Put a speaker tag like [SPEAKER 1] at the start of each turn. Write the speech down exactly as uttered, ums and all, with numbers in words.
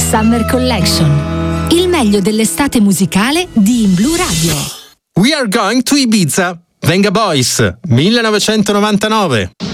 [SPEAKER 1] Summer Collection. Il meglio dell'estate musicale di In Blu Radio.
[SPEAKER 2] We are going to Ibiza. Venga Boys, millenovecentonovantanove.